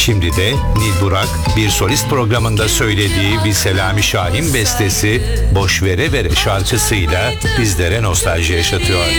Şimdi de Nil Burak bir solist programında söylediği bir Selami Şahin bestesi Boş Vere Vere şarkısıyla bizlere nostalji yaşatıyor.